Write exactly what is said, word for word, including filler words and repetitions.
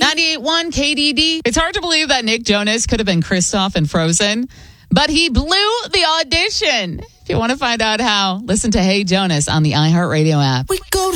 ninety-eight point one K D D. It's hard to believe that Nick Jonas could have been Kristoff in Frozen, but he blew the audition. If you want to find out how, listen to Hey Jonas on the iHeartRadio app. We go to